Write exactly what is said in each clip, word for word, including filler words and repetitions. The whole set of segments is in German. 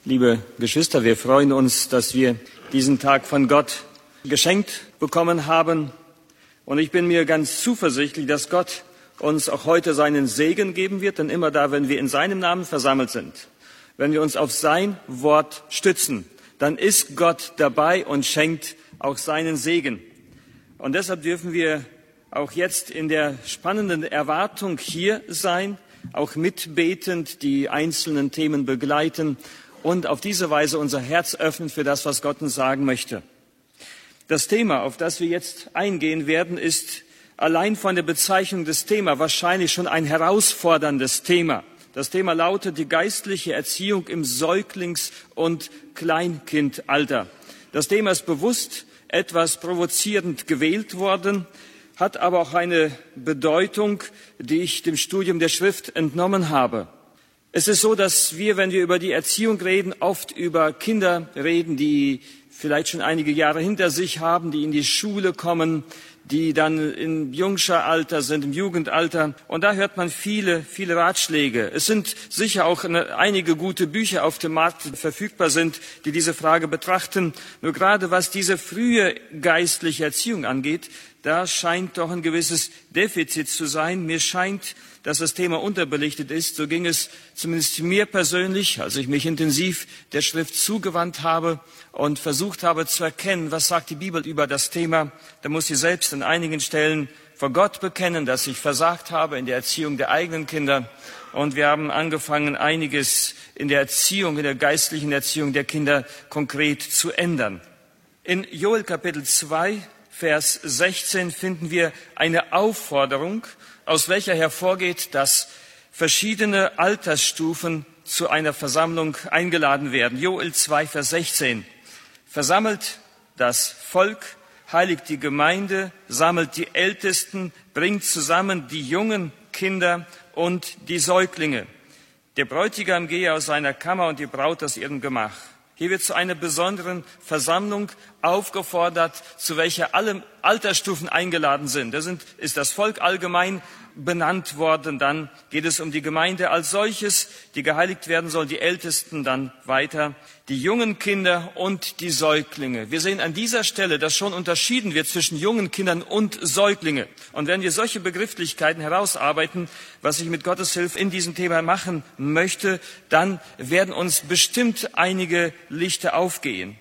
Liebe Geschwister, wir freuen uns, dass wir diesen Tag von Gott geschenkt bekommen haben. Und ich bin mir ganz zuversichtlich, dass Gott uns auch heute seinen Segen geben wird, denn immer da, wenn wir in seinem Namen versammelt sind, wenn wir uns auf sein Wort stützen, dann ist Gott dabei und schenkt auch seinen Segen. Und deshalb dürfen wir auch jetzt in der spannenden Erwartung hier sein, auch mitbetend die einzelnen Themen begleiten und auf diese Weise unser Herz öffnen für das, was Gott uns sagen möchte. Das Thema, auf das wir jetzt eingehen werden, ist allein von der Bezeichnung des Themas wahrscheinlich schon ein herausforderndes Thema. Das Thema lautet die geistliche Erziehung im Säuglings- und Kleinkindalter. Das Thema ist bewusst etwas provozierend gewählt worden, hat aber auch eine Bedeutung, die ich dem Studium der Schrift entnommen habe. Es ist so, dass wir, wenn wir über die Erziehung reden, oft über Kinder reden, die vielleicht schon einige Jahre hinter sich haben, die in die Schule kommen, die dann im Jungscheralter sind, im Jugendalter. Und da hört man viele, viele Ratschläge. Es sind sicher auch eine, einige gute Bücher auf dem Markt verfügbar sind, die diese Frage betrachten. Nur gerade was diese frühe geistliche Erziehung angeht, da scheint doch ein gewisses Defizit zu sein. Mir scheint, dass das Thema unterbelichtet ist. So ging es zumindest mir persönlich, als ich mich intensiv der Schrift zugewandt habe und versucht habe zu erkennen, was sagt die Bibel über das Thema. Da muss ich selbst an einigen Stellen vor Gott bekennen, dass ich versagt habe in der Erziehung der eigenen Kinder. Und wir haben angefangen, einiges in der Erziehung, in der geistlichen Erziehung der Kinder konkret zu ändern. In Joel Kapitel zwei, Vers sechzehn finden wir eine Aufforderung, aus welcher hervorgeht, dass verschiedene Altersstufen zu einer Versammlung eingeladen werden. Joel zwei, Vers sechzehn. Versammelt das Volk, heiligt die Gemeinde, sammelt die Ältesten, bringt zusammen die jungen Kinder und die Säuglinge. Der Bräutigam gehe aus seiner Kammer und die Braut aus ihrem Gemach. Hier wird zu einer besonderen Versammlung aufgefordert, zu welcher alle Altersstufen eingeladen sind. Da sind, ist das Volk allgemein benannt worden. Dann geht es um die Gemeinde als solches, die geheiligt werden soll, die Ältesten dann weiter, die jungen Kinder und die Säuglinge. Wir sehen an dieser Stelle, dass schon unterschieden wird zwischen jungen Kindern und Säuglinge. Und wenn wir solche Begrifflichkeiten herausarbeiten, was ich mit Gottes Hilfe in diesem Thema machen möchte, dann werden uns bestimmt einige Lichter aufgehen.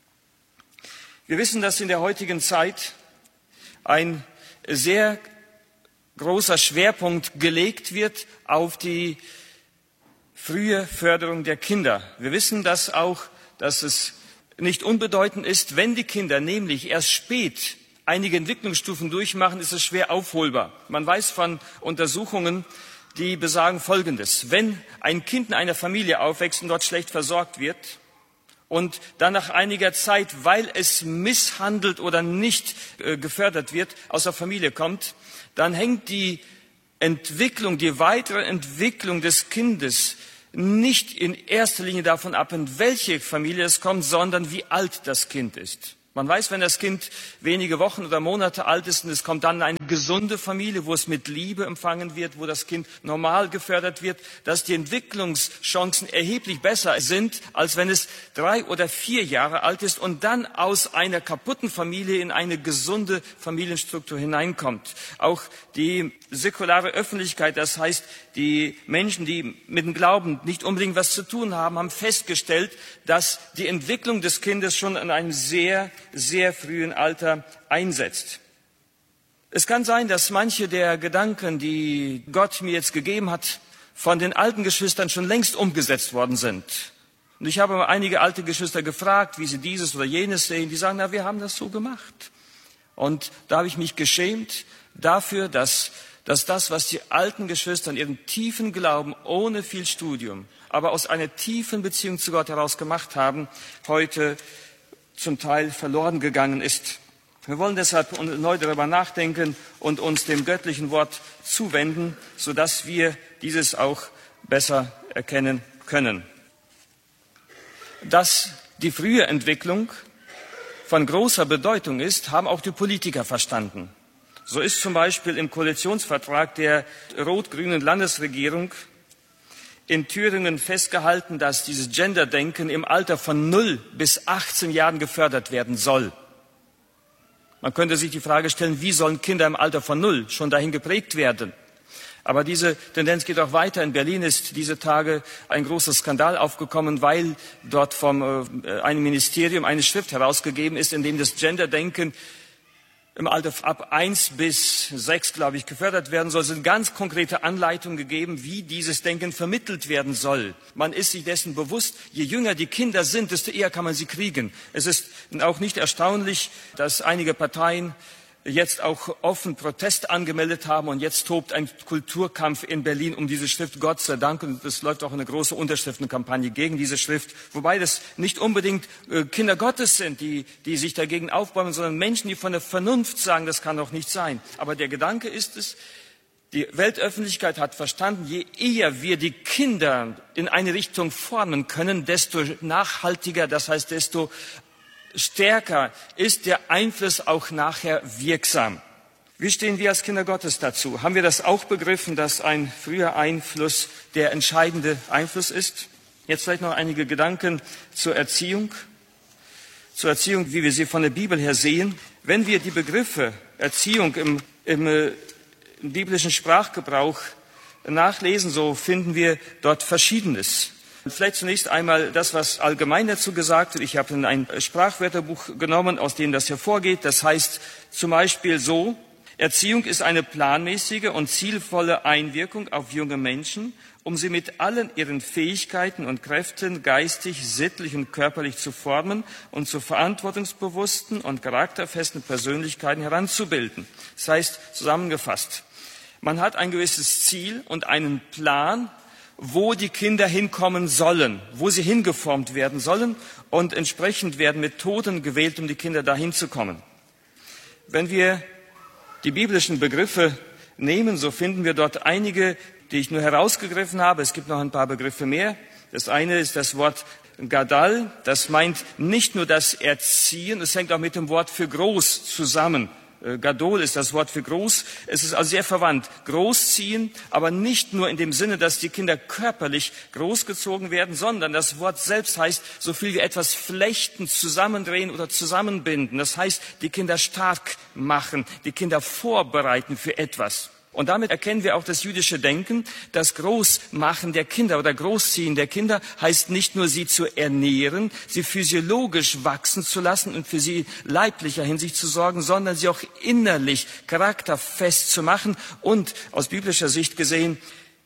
Wir wissen, dass in der heutigen Zeit ein sehr großer Schwerpunkt gelegt wird auf die frühe Förderung der Kinder. Wir wissen das auch, dass es nicht unbedeutend ist, wenn die Kinder nämlich erst spät einige Entwicklungsstufen durchmachen, ist es schwer aufholbar. Man weiß von Untersuchungen, die besagen Folgendes. Wenn ein Kind in einer Familie aufwächst und dort schlecht versorgt wird und dann nach einiger Zeit, weil es misshandelt oder nicht äh, gefördert wird, aus der Familie kommt, dann hängt die Entwicklung, die weitere Entwicklung des Kindes nicht in erster Linie davon ab, in welche Familie es kommt, sondern wie alt das Kind ist. Man weiß, wenn das Kind wenige Wochen oder Monate alt ist und es kommt dann in eine gesunde Familie, wo es mit Liebe empfangen wird, wo das Kind normal gefördert wird, dass die Entwicklungschancen erheblich besser sind, als wenn es drei oder vier Jahre alt ist und dann aus einer kaputten Familie in eine gesunde Familienstruktur hineinkommt. Auch die säkulare Öffentlichkeit, das heißt, die Menschen, die mit dem Glauben nicht unbedingt was zu tun haben, haben festgestellt, dass die Entwicklung des Kindes schon in einem sehr, sehr frühen Alter einsetzt. Es kann sein, dass manche der Gedanken, die Gott mir jetzt gegeben hat, von den alten Geschwistern schon längst umgesetzt worden sind. Und ich habe einige alte Geschwister gefragt, wie sie dieses oder jenes sehen. Die sagen, na, wir haben das so gemacht. Und da habe ich mich geschämt dafür, dass dass das, was die alten Geschwister in ihrem tiefen Glauben, ohne viel Studium, aber aus einer tiefen Beziehung zu Gott heraus gemacht haben, heute zum Teil verloren gegangen ist. Wir wollen deshalb neu darüber nachdenken und uns dem göttlichen Wort zuwenden, sodass wir dieses auch besser erkennen können. Dass die frühe Entwicklung von großer Bedeutung ist, haben auch die Politiker verstanden. So ist zum Beispiel im Koalitionsvertrag der rot-grünen Landesregierung in Thüringen festgehalten, dass dieses Genderdenken im Alter von null bis achtzehn Jahren gefördert werden soll. Man könnte sich die Frage stellen, wie sollen Kinder im Alter von null schon dahin geprägt werden? Aber diese Tendenz geht auch weiter. In Berlin ist diese Tage ein großer Skandal aufgekommen, weil dort vom äh, einem Ministerium eine Schrift herausgegeben ist, in dem das Genderdenken im Alter ab eins bis sechs, glaube ich, gefördert werden soll. Es sind ganz konkrete Anleitungen gegeben, wie dieses Denken vermittelt werden soll. Man ist sich dessen bewusst, je jünger die Kinder sind, desto eher kann man sie kriegen. Es ist auch nicht erstaunlich, dass einige Parteien jetzt auch offen Protest angemeldet haben und jetzt tobt ein Kulturkampf in Berlin um diese Schrift, Gott sei Dank. Und es läuft auch eine große Unterschriftenkampagne gegen diese Schrift, wobei das nicht unbedingt äh, Kinder Gottes sind, die, die sich dagegen aufbäumen, sondern Menschen, die von der Vernunft sagen, das kann doch nicht sein. Aber der Gedanke ist es, die Weltöffentlichkeit hat verstanden, je eher wir die Kinder in eine Richtung formen können, desto nachhaltiger, das heißt, desto stärker ist der Einfluss auch nachher wirksam. Wie stehen wir als Kinder Gottes dazu? Haben wir das auch begriffen, dass ein früher Einfluss der entscheidende Einfluss ist? Jetzt vielleicht noch einige Gedanken zur Erziehung. Zur Erziehung, wie wir sie von der Bibel her sehen. Wenn wir die Begriffe Erziehung im, im, im biblischen Sprachgebrauch nachlesen, so finden wir dort Verschiedenes. Vielleicht zunächst einmal das, was allgemein dazu gesagt wird. Ich habe ein Sprachwörterbuch genommen, aus dem das hervorgeht. Das heißt zum Beispiel so: Erziehung ist eine planmäßige und zielvolle Einwirkung auf junge Menschen, um sie mit allen ihren Fähigkeiten und Kräften geistig, sittlich und körperlich zu formen und zu verantwortungsbewussten und charakterfesten Persönlichkeiten heranzubilden. Das heißt, zusammengefasst, man hat ein gewisses Ziel und einen Plan, wo die Kinder hinkommen sollen, wo sie hingeformt werden sollen, und entsprechend werden Methoden gewählt, um die Kinder dahin zu kommen. Wenn wir die biblischen Begriffe nehmen, so finden wir dort einige, die ich nur herausgegriffen habe. Es gibt noch ein paar Begriffe mehr. Das eine ist das Wort Gadal. Das meint nicht nur das Erziehen, es hängt auch mit dem Wort für groß zusammen. Gadol ist das Wort für groß. Es ist also sehr verwandt. Großziehen, aber nicht nur in dem Sinne, dass die Kinder körperlich großgezogen werden, sondern das Wort selbst heißt so viel wie etwas flechten, zusammendrehen oder zusammenbinden. Das heißt, die Kinder stark machen, die Kinder vorbereiten für etwas. Und damit erkennen wir auch das jüdische Denken. Das Großmachen der Kinder oder Großziehen der Kinder heißt nicht nur, sie zu ernähren, sie physiologisch wachsen zu lassen und für sie leiblicher Hinsicht zu sorgen, sondern sie auch innerlich charakterfest zu machen und aus biblischer Sicht gesehen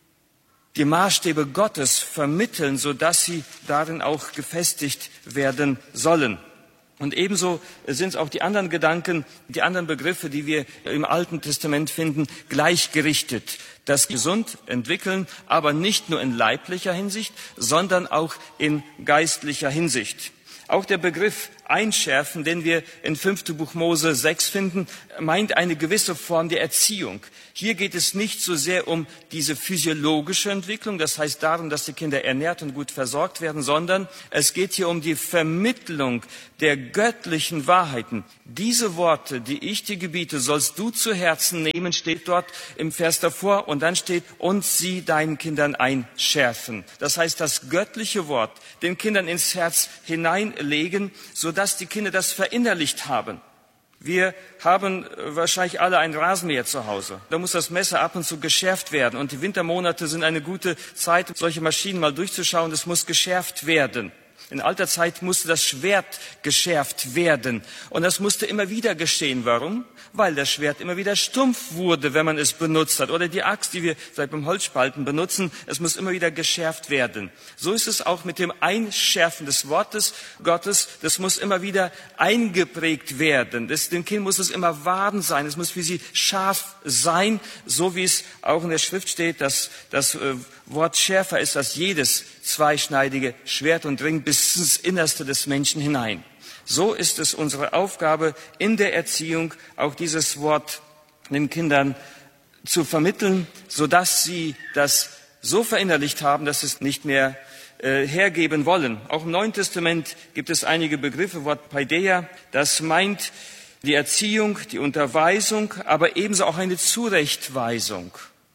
die Maßstäbe Gottes vermitteln, sodass sie darin auch gefestigt werden sollen. Und ebenso sind es auch die anderen Gedanken, die anderen Begriffe, die wir im Alten Testament finden, gleichgerichtet. Das gesund entwickeln, aber nicht nur in leiblicher Hinsicht, sondern auch in geistlicher Hinsicht. Auch der Begriff einschärfen, den wir in fünften Buch Mose sechs finden, meint eine gewisse Form der Erziehung. Hier geht es nicht so sehr um diese physiologische Entwicklung, das heißt darum, dass die Kinder ernährt und gut versorgt werden, sondern es geht hier um die Vermittlung der göttlichen Wahrheiten. Diese Worte, die ich dir gebiete, sollst du zu Herzen nehmen, steht dort im Vers davor, und dann steht, und sie deinen Kindern einschärfen. Das heißt, das göttliche Wort den Kindern ins Herz hineinlegen, sodass dass die Kinder das verinnerlicht haben. Wir haben wahrscheinlich alle ein Rasenmäher zu Hause. Da muss das Messer ab und zu geschärft werden. Und die Wintermonate sind eine gute Zeit, solche Maschinen mal durchzuschauen. Das muss geschärft werden. In alter Zeit musste das Schwert geschärft werden. Und das musste immer wieder geschehen. Warum? Weil das Schwert immer wieder stumpf wurde, wenn man es benutzt hat. Oder die Axt, die wir seit beim Holzspalten benutzen. Es muss immer wieder geschärft werden. So ist es auch mit dem Einschärfen des Wortes Gottes. Das muss immer wieder eingeprägt werden. Das, dem Kind muss es immer wahren sein. Es muss für sie scharf sein. So wie es auch in der Schrift steht, dass das äh, Wort schärfer ist als jedes zweischneidige Schwert und dringt bis ins Innerste des Menschen hinein. So ist es unsere Aufgabe in der Erziehung, auch dieses Wort den Kindern zu vermitteln, sodass sie das so verinnerlicht haben, dass sie es nicht mehr äh, hergeben wollen. Auch im Neuen Testament gibt es einige Begriffe, Wort Paideia, das meint die Erziehung, die Unterweisung, aber ebenso auch eine Zurechtweisung.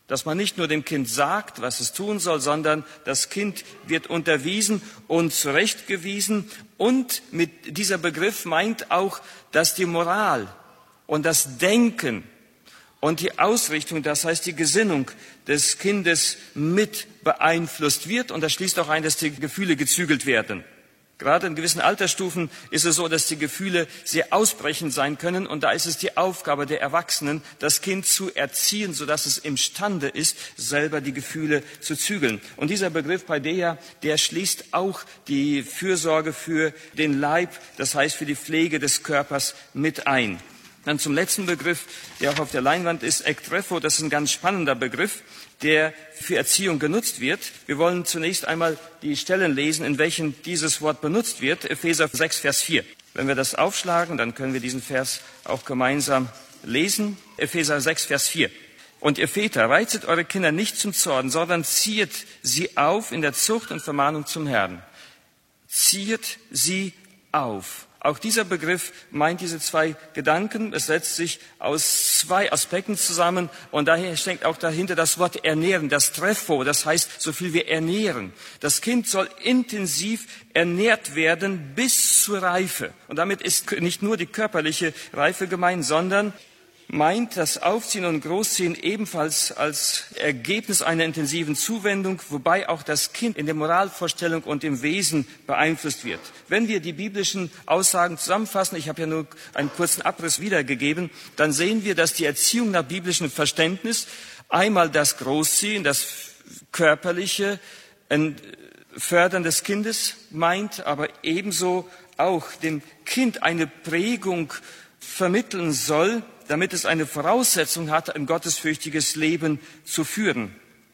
Dass man nicht nur dem Kind sagt, was es tun soll, sondern das Kind wird unterwiesen und zurechtgewiesen. Und mit dieser Begriff meint auch, dass die Moral und das Denken und die Ausrichtung, das heißt die Gesinnung des Kindes mit beeinflusst wird. Und das schließt auch ein, dass die Gefühle gezügelt werden. Gerade in gewissen Altersstufen ist es so, dass die Gefühle sehr ausbrechend sein können. Und da ist es die Aufgabe der Erwachsenen, das Kind zu erziehen, sodass es imstande ist, selber die Gefühle zu zügeln. Und dieser Begriff Paideia, der schließt auch die Fürsorge für den Leib, das heißt für die Pflege des Körpers mit ein. Dann zum letzten Begriff, der auch auf der Leinwand ist, Ektrepho. Das ist ein ganz spannender Begriff, der für Erziehung genutzt wird. Wir wollen zunächst einmal die Stellen lesen, in welchen dieses Wort benutzt wird. Epheser sechs, Vers vier. Wenn wir das aufschlagen, dann können wir diesen Vers auch gemeinsam lesen. Epheser sechs, Vers vier. Und ihr Väter, reizet eure Kinder nicht zum Zorn, sondern ziehet sie auf in der Zucht und Vermahnung zum Herrn. Ziehet sie auf. Auch dieser Begriff meint diese zwei Gedanken. Es setzt sich aus zwei Aspekten zusammen und daher steckt auch dahinter das Wort ernähren, das Treffo, das heißt so viel wie ernähren. Das Kind soll intensiv ernährt werden bis zur Reife. Und damit ist nicht nur die körperliche Reife gemeint, sondern meint das Aufziehen und Großziehen ebenfalls als Ergebnis einer intensiven Zuwendung, wobei auch das Kind in der Moralvorstellung und im Wesen beeinflusst wird. Wenn wir die biblischen Aussagen zusammenfassen, ich habe ja nur einen kurzen Abriss wiedergegeben, dann sehen wir, dass die Erziehung nach biblischem Verständnis einmal das Großziehen, das körperliche Fördern des Kindes meint, aber ebenso auch dem Kind eine Prägung vermitteln soll, damit es eine Voraussetzung hat, ein gottesfürchtiges Leben zu führen.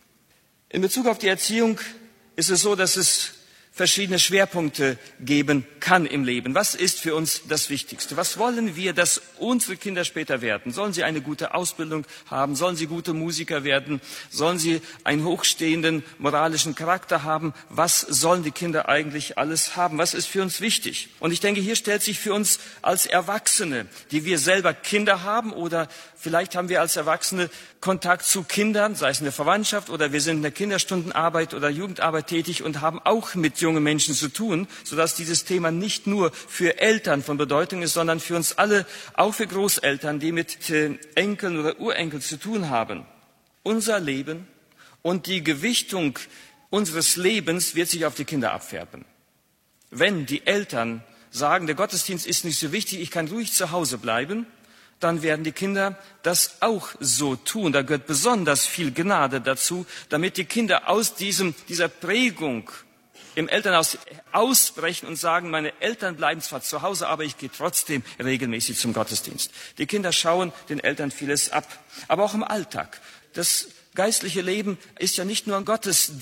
In Bezug auf die Erziehung ist es so, dass es verschiedene Schwerpunkte geben kann im Leben. Was ist für uns das Wichtigste? Was wollen wir, dass unsere Kinder später werden? Sollen sie eine gute Ausbildung haben? Sollen sie gute Musiker werden? Sollen sie einen hochstehenden moralischen Charakter haben? Was sollen die Kinder eigentlich alles haben? Was ist für uns wichtig? Und ich denke, hier stellt sich für uns als Erwachsene, die wir selber Kinder haben oder vielleicht haben wir als Erwachsene Kontakt zu Kindern, sei es in der Verwandtschaft oder wir sind in der Kinderstundenarbeit oder Jugendarbeit tätig und haben auch mit jungen Menschen zu tun, sodass dieses Thema nicht nur für Eltern von Bedeutung ist, sondern für uns alle, auch für Großeltern, die mit äh, Enkeln oder Urenkeln zu tun haben. Unser Leben und die Gewichtung unseres Lebens wird sich auf die Kinder abfärben. Wenn die Eltern sagen, der Gottesdienst ist nicht so wichtig, ich kann ruhig zu Hause bleiben, dann werden die Kinder das auch so tun. Da gehört besonders viel Gnade dazu, damit die Kinder aus diesem, dieser Prägung im Elternhaus ausbrechen und sagen, meine Eltern bleiben zwar zu Hause, aber ich gehe trotzdem regelmäßig zum Gottesdienst. Die Kinder schauen den Eltern vieles ab, aber auch im Alltag. Das geistliche Leben ist ja nicht nur ein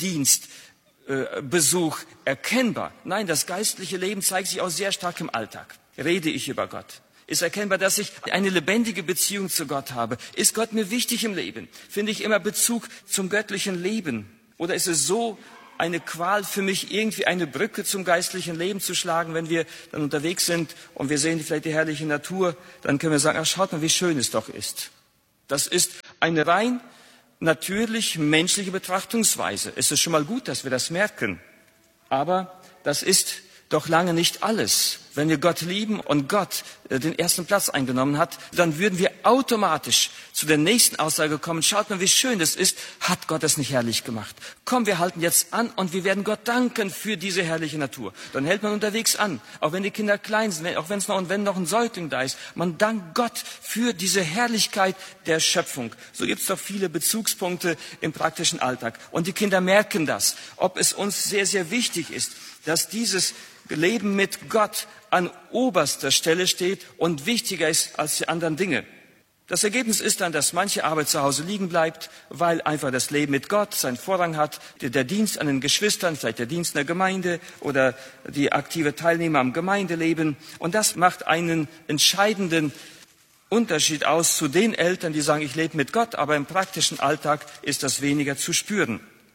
Gottesdienstbesuch äh, erkennbar. Nein, das geistliche Leben zeigt sich auch sehr stark im Alltag. Rede ich über Gott? Ist erkennbar, dass ich eine lebendige Beziehung zu Gott habe? Ist Gott mir wichtig im Leben? Finde ich immer Bezug zum göttlichen Leben? Oder ist es so eine Qual für mich, irgendwie eine Brücke zum geistlichen Leben zu schlagen, wenn wir dann unterwegs sind und wir sehen vielleicht die herrliche Natur, dann können wir sagen, ach, schaut mal, wie schön es doch ist. Das ist eine rein natürlich menschliche Betrachtungsweise. Es ist schon mal gut, dass wir das merken. Aber das ist doch lange nicht alles. Wenn wir Gott lieben und Gott äh, den ersten Platz eingenommen hat, dann würden wir automatisch zu der nächsten Aussage kommen. Schaut mal, wie schön das ist. Hat Gott das nicht herrlich gemacht? Komm, wir halten jetzt an und wir werden Gott danken für diese herrliche Natur. Dann hält man unterwegs an, auch wenn die Kinder klein sind, auch wenn es noch, und wenn noch ein Säugling da ist. Man dankt Gott für diese Herrlichkeit der Schöpfung. So gibt es doch viele Bezugspunkte im praktischen Alltag. Und die Kinder merken das, ob es uns sehr, sehr wichtig ist, dass dieses Leben mit Gott an oberster Stelle steht und wichtiger ist als die anderen Dinge. Das Ergebnis ist dann, dass manche Arbeit zu Hause liegen bleibt, weil einfach das Leben mit Gott seinen Vorrang hat, der Dienst an den Geschwistern, vielleicht der Dienst in der Gemeinde oder die aktive Teilnehmer am Gemeindeleben. Und das macht einen entscheidenden Unterschied aus zu den Eltern, die sagen, ich lebe mit Gott, aber im praktischen Alltag ist das weniger zu spüren.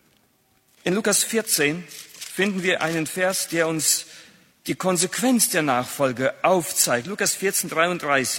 In Lukas vierzehn finden wir einen Vers, der uns die Konsequenz der Nachfolge aufzeigt. Lukas vierzehn, dreiunddreißig.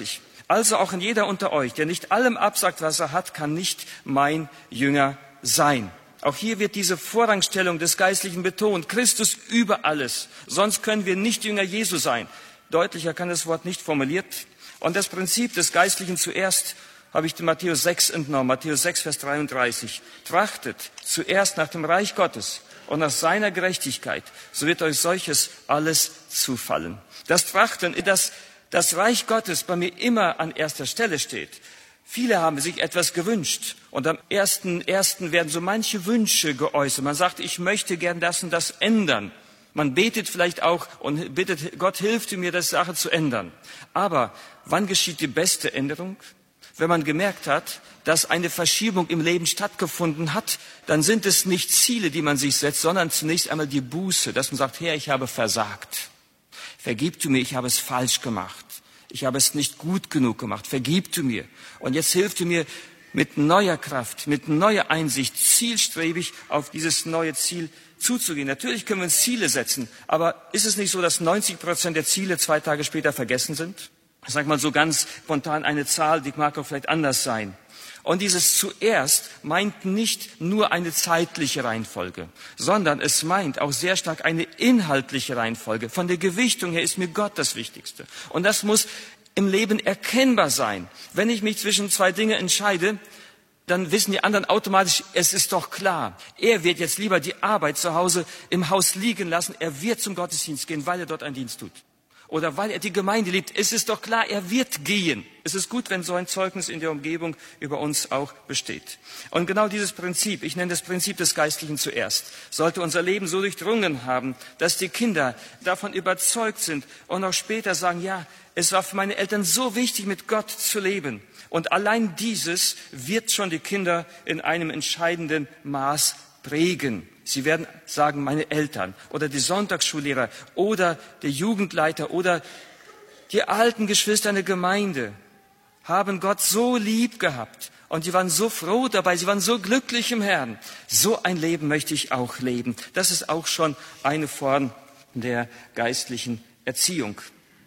Also auch in jeder unter euch, der nicht allem absagt, was er hat, kann nicht mein Jünger sein. Auch hier wird diese Vorrangstellung des Geistlichen betont. Christus über alles. Sonst können wir nicht Jünger Jesu sein. Deutlicher kann das Wort nicht formuliert. Und das Prinzip des Geistlichen zuerst habe ich dem Matthäus sechs entnommen. Matthäus sechs, Vers dreiunddreißig. Trachtet zuerst nach dem Reich Gottes und nach seiner Gerechtigkeit, so wird euch solches alles zufallen. Das Trachten, dass das Reich Gottes bei mir immer an erster Stelle steht. Viele haben sich etwas gewünscht und am ersten ersten werden so manche Wünsche geäußert. Man sagt, ich möchte gern das und das ändern. Man betet vielleicht auch und bittet, Gott hilft mir, das Sache zu ändern. Aber wann geschieht die beste Änderung? Wenn man gemerkt hat, dass eine Verschiebung im Leben stattgefunden hat, dann sind es nicht Ziele, die man sich setzt, sondern zunächst einmal die Buße, dass man sagt, Herr, ich habe versagt. Vergib du mir, ich habe es falsch gemacht. Ich habe es nicht gut genug gemacht. Vergib du mir. Und jetzt hilf du mir mit neuer Kraft, mit neuer Einsicht, zielstrebig auf dieses neue Ziel zuzugehen. Natürlich können wir uns Ziele setzen, aber ist es nicht so, dass neunzig Prozent der Ziele zwei Tage später vergessen sind? Ich sage mal so ganz spontan eine Zahl, die mag auch vielleicht anders sein. Und dieses zuerst meint nicht nur eine zeitliche Reihenfolge, sondern es meint auch sehr stark eine inhaltliche Reihenfolge. Von der Gewichtung her ist mir Gott das Wichtigste. Und das muss im Leben erkennbar sein. Wenn ich mich zwischen zwei Dingen entscheide, dann wissen die anderen automatisch, es ist doch klar. Er wird jetzt lieber die Arbeit zu Hause im Haus liegen lassen. Er wird zum Gottesdienst gehen, weil er dort einen Dienst tut. Oder weil er die Gemeinde liebt. Es ist doch klar, er wird gehen. Es ist gut, wenn so ein Zeugnis in der Umgebung über uns auch besteht. Und genau dieses Prinzip, ich nenne das Prinzip des Geistlichen zuerst, sollte unser Leben so durchdrungen haben, dass die Kinder davon überzeugt sind und auch später sagen, ja, es war für meine Eltern so wichtig, mit Gott zu leben. Und allein dieses wird schon die Kinder in einem entscheidenden Maß prägen. Sie werden sagen, meine Eltern oder die Sonntagsschullehrer oder der Jugendleiter oder die alten Geschwister in der Gemeinde haben Gott so lieb gehabt und sie waren so froh dabei, sie waren so glücklich im Herrn. So ein Leben möchte ich auch leben. Das ist auch schon eine Form der geistlichen Erziehung.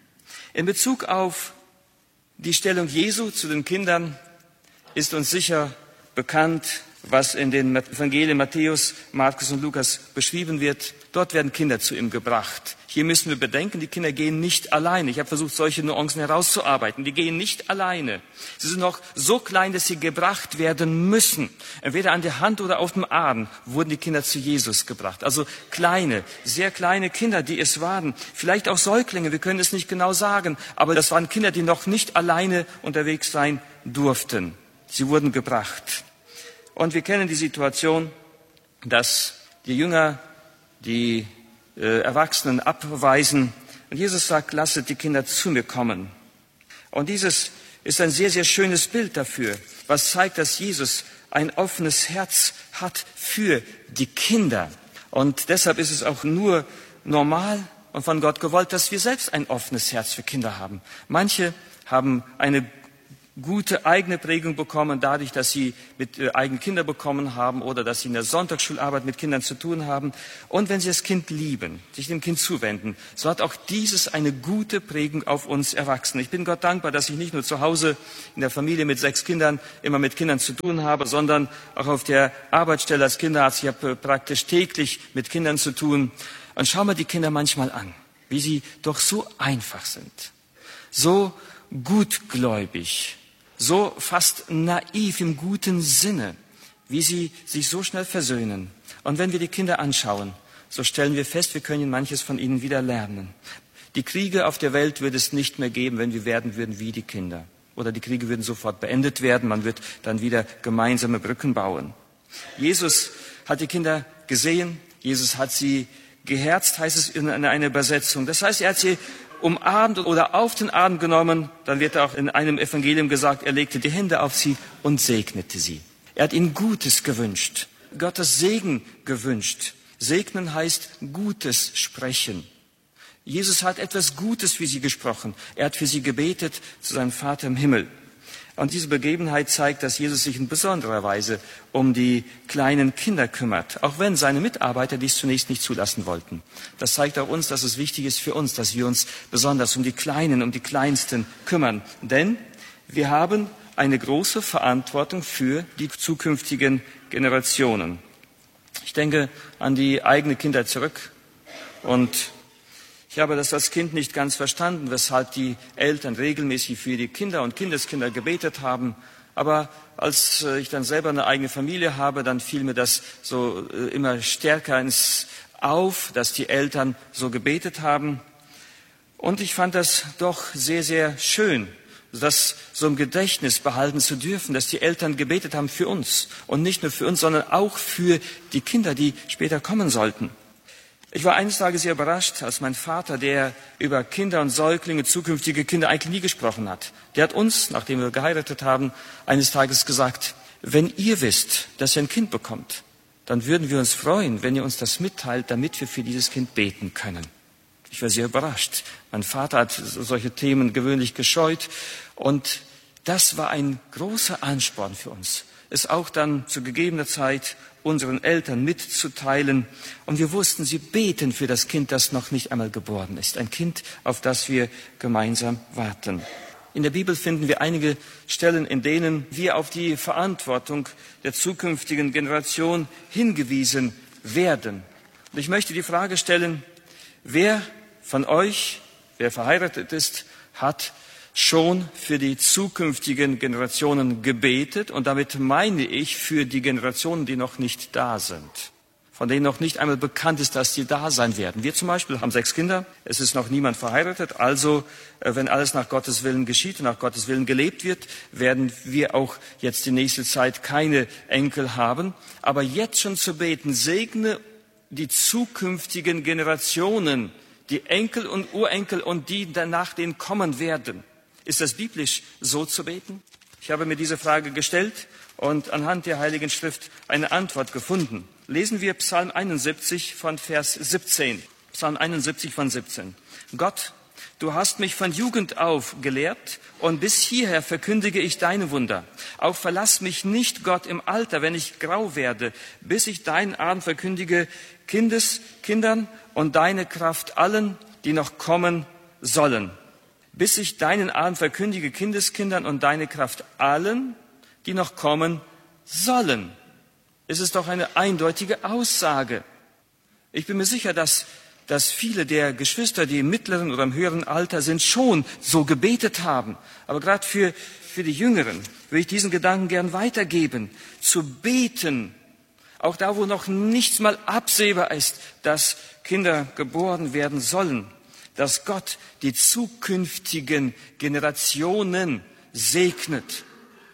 In Bezug auf die Stellung Jesu zu den Kindern ist uns sicher bekannt, was in den Evangelien Matthäus, Markus und Lukas beschrieben wird. Dort werden Kinder zu ihm gebracht. Hier müssen wir bedenken, die Kinder gehen nicht alleine. Ich habe versucht, solche Nuancen herauszuarbeiten. Die gehen nicht alleine. Sie sind noch so klein, dass sie gebracht werden müssen. Entweder an der Hand oder auf dem Arm wurden die Kinder zu Jesus gebracht. Also kleine, sehr kleine Kinder, die es waren. Vielleicht auch Säuglinge, wir können es nicht genau sagen. Aber das waren Kinder, die noch nicht alleine unterwegs sein durften. Sie wurden gebracht. Und wir kennen die Situation, dass die Jünger die äh, Erwachsenen abweisen. Und Jesus sagt, lasset die Kinder zu mir kommen. Und dieses ist ein sehr, sehr schönes Bild dafür, was zeigt, dass Jesus ein offenes Herz hat für die Kinder. Und deshalb ist es auch nur normal und von Gott gewollt, dass wir selbst ein offenes Herz für Kinder haben. Manche haben eine gute eigene Prägung bekommen, dadurch, dass sie mit äh, eigenen Kindern bekommen haben oder dass sie in der Sonntagsschularbeit mit Kindern zu tun haben. Und wenn sie das Kind lieben, sich dem Kind zuwenden, so hat auch dieses eine gute Prägung auf uns Erwachsene. Ich bin Gott dankbar, dass ich nicht nur zu Hause in der Familie mit sechs Kindern immer mit Kindern zu tun habe, sondern auch auf der Arbeitsstelle als Kinderarzt. Ich habe äh, praktisch täglich mit Kindern zu tun. Und schau mal die Kinder manchmal an, wie sie doch so einfach sind, so gutgläubig, so fast naiv im guten Sinne, wie sie sich so schnell versöhnen. Und wenn wir die Kinder anschauen, so stellen wir fest, wir können manches von ihnen wieder lernen. Die Kriege auf der Welt würde es nicht mehr geben, wenn wir werden würden wie die Kinder. Oder die Kriege würden sofort beendet werden, man wird dann wieder gemeinsame Brücken bauen. Jesus hat die Kinder gesehen, Jesus hat sie geherzt, heißt es in einer Übersetzung. Das heißt, er hat sie umarmt oder auf den Arm genommen, dann wird auch in einem Evangelium gesagt, er legte die Hände auf sie und segnete sie. Er hat ihnen Gutes gewünscht, Gottes Segen gewünscht. Segnen heißt Gutes sprechen. Jesus hat etwas Gutes für sie gesprochen. Er hat für sie gebetet zu seinem Vater im Himmel. Und diese Begebenheit zeigt, dass Jesus sich in besonderer Weise um die kleinen Kinder kümmert, auch wenn seine Mitarbeiter dies zunächst nicht zulassen wollten. Das zeigt auch uns, dass es wichtig ist für uns, dass wir uns besonders um die Kleinen, um die Kleinsten kümmern. Denn Wir haben eine große Verantwortung für die zukünftigen Generationen. Ich denke an die eigene Kindheit zurück und ich habe das als Kind nicht ganz verstanden, weshalb die Eltern regelmäßig für die Kinder und Kindeskinder gebetet haben. Aber als ich dann selber eine eigene Familie habe, dann fiel mir das so immer stärker ins auf, dass die Eltern so gebetet haben. Und ich fand das doch sehr, sehr schön, das so im Gedächtnis behalten zu dürfen, dass die Eltern gebetet haben für uns. Und nicht nur für uns, sondern auch für die Kinder, die später kommen sollten. Ich war eines Tages sehr überrascht, als mein Vater, der über Kinder und Säuglinge, zukünftige Kinder eigentlich nie gesprochen hat. Der hat uns, nachdem wir geheiratet haben, eines Tages gesagt, wenn ihr wisst, dass ihr ein Kind bekommt, dann würden wir uns freuen, wenn ihr uns das mitteilt, damit wir für dieses Kind beten können. Ich war sehr überrascht. Mein Vater hat solche Themen gewöhnlich gescheut und das war ein großer Ansporn für uns, es auch dann zu gegebener Zeit unseren Eltern mitzuteilen. Und wir wussten, sie beten für das Kind, das noch nicht einmal geboren ist. Ein Kind, auf das wir gemeinsam warten. In der Bibel finden wir einige Stellen, in denen wir auf die Verantwortung der zukünftigen Generation hingewiesen werden. Und ich möchte die Frage stellen, wer von euch, wer verheiratet ist, hat schon für die zukünftigen Generationen gebetet und damit meine ich für die Generationen, die noch nicht da sind, von denen noch nicht einmal bekannt ist, dass sie da sein werden. Wir zum Beispiel haben sechs Kinder, es ist noch niemand verheiratet, also wenn alles nach Gottes Willen geschieht und nach Gottes Willen gelebt wird, werden wir auch jetzt die nächste Zeit keine Enkel haben, aber jetzt schon zu beten, segne die zukünftigen Generationen, die Enkel und Urenkel und die danach denen kommen werden. Ist das biblisch, so zu beten? Ich habe mir diese Frage gestellt und anhand der Heiligen Schrift eine Antwort gefunden. Lesen wir Psalm einundsiebzig von Vers siebzehn. Psalm einundsiebzig von siebzehn. Gott, du hast mich von Jugend auf gelehrt und bis hierher verkündige ich deine Wunder. Auch verlass mich nicht, Gott, im Alter, wenn ich grau werde, bis ich deinen Arm verkündige, Kindeskindern und deine Kraft allen, die noch kommen sollen. Bis ich deinen Arm verkündige, Kindeskindern und deine Kraft allen, die noch kommen sollen. Es ist doch eine eindeutige Aussage. Ich bin mir sicher, dass, dass viele der Geschwister, die im mittleren oder im höheren Alter sind, schon so gebetet haben. Aber gerade für, für die Jüngeren will ich diesen Gedanken gern weitergeben. Zu beten, auch da, wo noch nichts mal absehbar ist, dass Kinder geboren werden sollen, dass Gott die zukünftigen Generationen segnet.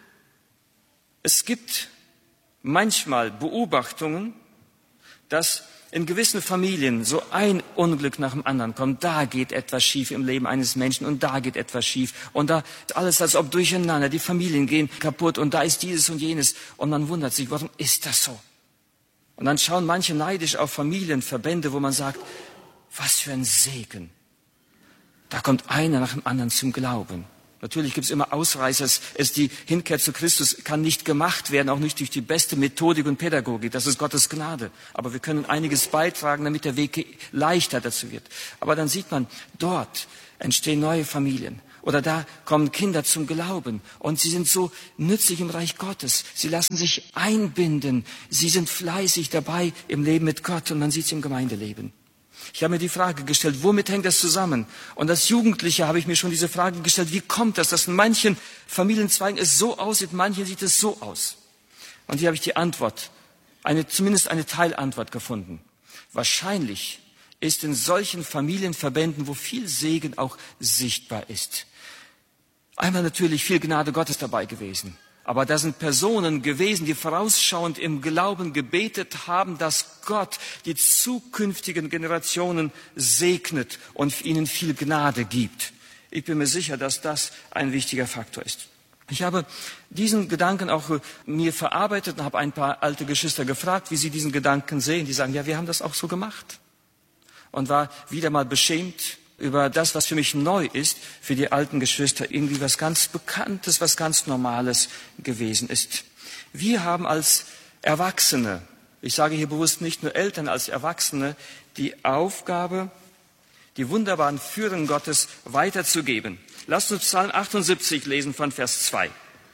Es gibt manchmal Beobachtungen, dass in gewissen Familien so ein Unglück nach dem anderen kommt. Da geht etwas schief im Leben eines Menschen und da geht etwas schief. Und da ist alles, als ob durcheinander. Die Familien gehen kaputt und da ist dieses und jenes. Und man wundert sich, warum ist das so? Und dann schauen manche neidisch auf Familienverbände, wo man sagt, was für ein Segen. Da kommt einer nach dem anderen zum Glauben. Natürlich gibt es immer Ausreißer. Es ist die Hinkehr zu Christus kann nicht gemacht werden, auch nicht durch die beste Methodik und Pädagogik. Das ist Gottes Gnade. Aber wir können einiges beitragen, damit der Weg leichter dazu wird. Aber dann sieht man, dort entstehen neue Familien. Oder da kommen Kinder zum Glauben. Und sie sind so nützlich im Reich Gottes. Sie lassen sich einbinden. Sie sind fleißig dabei im Leben mit Gott. Und man sieht es im Gemeindeleben. Ich habe mir die Frage gestellt, womit hängt das zusammen? Und als Jugendlicher habe ich mir schon diese Frage gestellt, wie kommt das, dass in manchen Familienzweigen es so aussieht, in manchen sieht es so aus? Und hier habe ich die Antwort, eine, zumindest eine Teilantwort gefunden. Wahrscheinlich ist in solchen Familienverbänden, wo viel Segen auch sichtbar ist, einmal natürlich viel Gnade Gottes dabei gewesen. Aber da sind Personen gewesen, die vorausschauend im Glauben gebetet haben, dass Gott die zukünftigen Generationen segnet und ihnen viel Gnade gibt. Ich bin mir sicher, dass das ein wichtiger Faktor ist. Ich habe diesen Gedanken auch mir verarbeitet und habe ein paar alte Geschwister gefragt, wie sie diesen Gedanken sehen. Die sagen, ja, wir haben das auch so gemacht. Und war wieder mal beschämt über das, was für mich neu ist, für die alten Geschwister irgendwie was ganz Bekanntes, was ganz Normales gewesen ist. Wir haben als Erwachsene, ich sage hier bewusst nicht nur Eltern, als Erwachsene, die Aufgabe, die wunderbaren Führungen Gottes weiterzugeben. Lasst uns Psalm achtundsiebzig lesen von Vers zwei.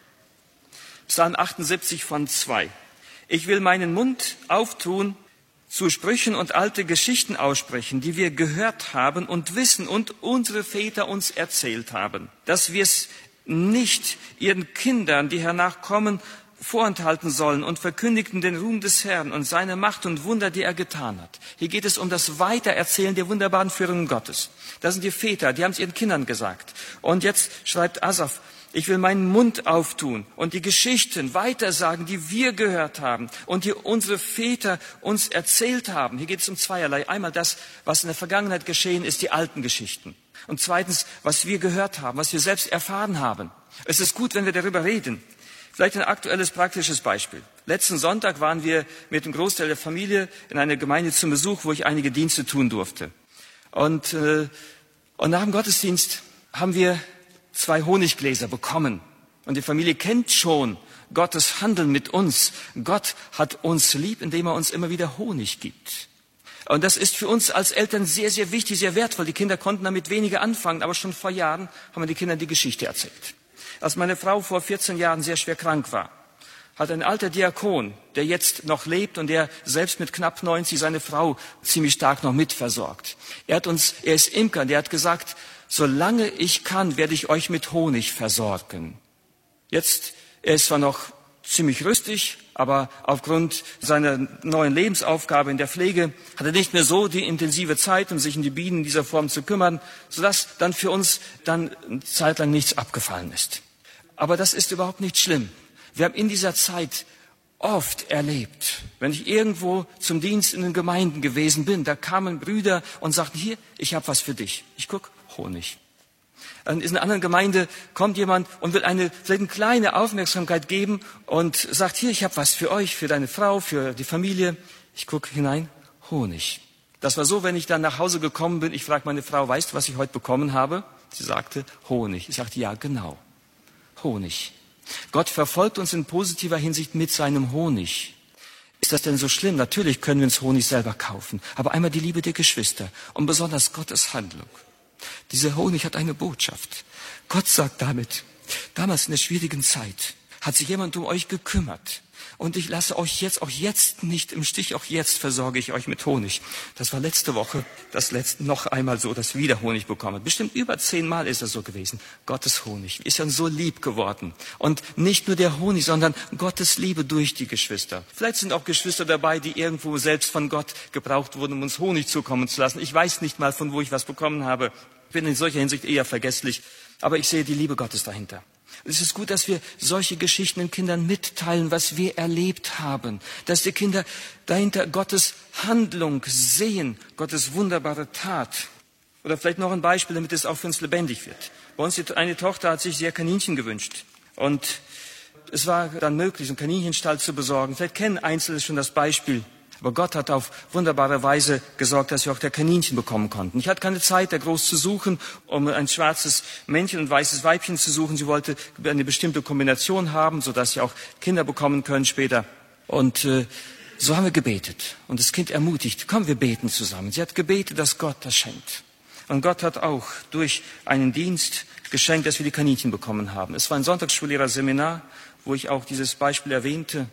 Psalm achtundsiebzig von zwei. Ich will meinen Mund auftun, zu Sprüchen und alte Geschichten aussprechen, die wir gehört haben und wissen und unsere Väter uns erzählt haben, dass wir es nicht ihren Kindern, die hernach kommen, vorenthalten sollen und verkündigten den Ruhm des Herrn und seine Macht und Wunder, die er getan hat. Hier geht es um das Weitererzählen der wunderbaren Führungen Gottes. Das sind die Väter, die haben es ihren Kindern gesagt. Und jetzt schreibt Asaf, ich will meinen Mund auftun und die Geschichten weitersagen, die wir gehört haben und die unsere Väter uns erzählt haben. Hier geht es um zweierlei. Einmal das, was in der Vergangenheit geschehen ist, die alten Geschichten. Und zweitens, was wir gehört haben, was wir selbst erfahren haben. Es ist gut, wenn wir darüber reden. Vielleicht ein aktuelles, praktisches Beispiel. Letzten Sonntag waren wir mit dem Großteil der Familie in einer Gemeinde zum Besuch, wo ich einige Dienste tun durfte. Und, äh, und nach dem Gottesdienst haben wir zwei Honiggläser bekommen. Und die Familie kennt schon Gottes Handeln mit uns. Gott hat uns lieb, indem er uns immer wieder Honig gibt. Und das ist für uns als Eltern sehr, sehr wichtig, sehr wertvoll. Die Kinder konnten damit weniger anfangen, aber schon vor Jahren haben wir den Kindern die Geschichte erzählt. Als meine Frau vor vierzehn Jahren sehr schwer krank war, hat ein alter Diakon, der jetzt noch lebt und der selbst mit knapp neunzig seine Frau ziemlich stark noch mitversorgt. Er hat uns, er ist Imker, der hat gesagt, solange ich kann, werde ich euch mit Honig versorgen. Jetzt, er ist zwar noch ziemlich rüstig, aber aufgrund seiner neuen Lebensaufgabe in der Pflege hat er nicht mehr so die intensive Zeit, um sich um die Bienen in dieser Form zu kümmern, sodass dann für uns dann eine Zeit lang nichts abgefallen ist. Aber das ist überhaupt nicht schlimm. Wir haben in dieser Zeit oft erlebt, wenn ich irgendwo zum Dienst in den Gemeinden gewesen bin, da kamen Brüder und sagten, hier, ich habe was für dich. Ich guck, Honig. Dann in einer anderen Gemeinde kommt jemand und will eine, vielleicht eine kleine Aufmerksamkeit geben und sagt, hier, ich habe was für euch, für deine Frau, für die Familie. Ich gucke hinein, Honig. Das war so, wenn ich dann nach Hause gekommen bin, ich frage meine Frau, weißt du, was ich heute bekommen habe? Sie sagte, Honig. Ich sagte, ja, genau, Honig. Gott verfolgt uns in positiver Hinsicht mit seinem Honig. Ist das denn so schlimm? Natürlich können wir uns Honig selber kaufen. Aber einmal die Liebe der Geschwister und besonders Gottes Handlung. Dieser Honig hat eine Botschaft. Gott sagt damit, damals in der schwierigen Zeit hat sich jemand um euch gekümmert. Und ich lasse euch jetzt, auch jetzt nicht im Stich, auch jetzt versorge ich euch mit Honig. Das war letzte Woche, das letzte noch einmal so, dass ich wieder Honig bekomme. Bestimmt über zehnmal ist das so gewesen. Gottes Honig ist ja so lieb geworden. Und nicht nur der Honig, sondern Gottes Liebe durch die Geschwister. Vielleicht sind auch Geschwister dabei, die irgendwo selbst von Gott gebraucht wurden, um uns Honig zukommen zu lassen. Ich weiß nicht mal, von wo ich was bekommen habe. Ich bin in solcher Hinsicht eher vergesslich. Aber ich sehe die Liebe Gottes dahinter. Es ist gut, dass wir solche Geschichten den Kindern mitteilen, was wir erlebt haben. Dass die Kinder dahinter Gottes Handlung sehen, Gottes wunderbare Tat. Oder vielleicht noch ein Beispiel, damit es auch für uns lebendig wird. Bei uns eine Tochter hat sich sehr Kaninchen gewünscht. Und es war dann möglich, einen Kaninchenstall zu besorgen. Vielleicht kennen Einzelne schon das Beispiel. Aber Gott hat auf wunderbare Weise gesorgt, dass wir auch der Kaninchen bekommen konnten. Ich hatte keine Zeit, da groß zu suchen, um ein schwarzes Männchen und weißes Weibchen zu suchen. Sie wollte eine bestimmte Kombination haben, sodass sie auch Kinder bekommen können später. Und äh, so haben wir gebetet und das Kind ermutigt, komm, wir beten zusammen. Sie hat gebetet, dass Gott das schenkt. Und Gott hat auch durch einen Dienst geschenkt, dass wir die Kaninchen bekommen haben. Es war ein Sonntagsschullehrerseminar, wo ich auch dieses Beispiel erwähnte.